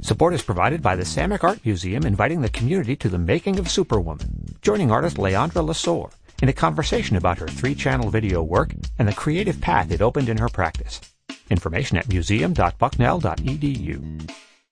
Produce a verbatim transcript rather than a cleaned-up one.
Support is provided by the Samick Art Museum, inviting the community to the making of Superwoman, joining artist Leandra Lesueur in a conversation about her three-channel video work and the creative path it opened in her practice. Information at museum dot bucknell dot e d u.